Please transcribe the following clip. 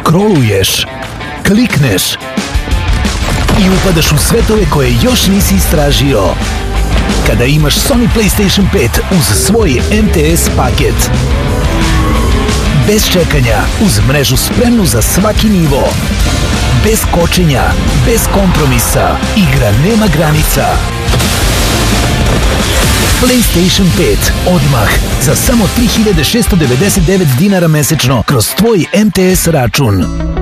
Scrolluješ, klikneš i upadaš u svetove koje još nisi istražio. Kada imaš Sony PlayStation 5 uz svoj MTS paket. Bez čekanja, uz mrežu spremnu za svaki nivo. Bez kočenja, bez kompromisa, igra nema granica. PlayStation 5 odmah za samo 3699 dinara mesečno kroz tvoj MTS račun.